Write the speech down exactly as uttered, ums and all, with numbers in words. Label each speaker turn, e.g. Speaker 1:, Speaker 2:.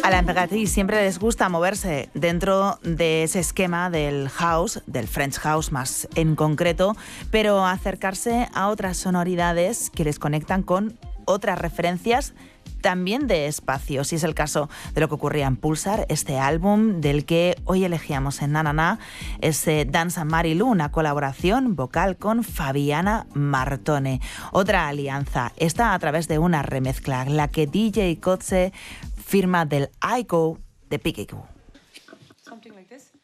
Speaker 1: A la emperatriz siempre les gusta moverse dentro de ese esquema del house, del French house más en concreto, pero acercarse a otras sonoridades que les conectan con otras referencias también de espacio. Si es el caso de lo que ocurría en Pulsar, este álbum del que hoy elegíamos en Na Na Na, es eh, Danza Marilu, una colaboración vocal con Fabiana Martone. Otra alianza, esta a través de una remezcla, la que D J Kotze firma del I Go de Pikiku.
Speaker 2: Something like this.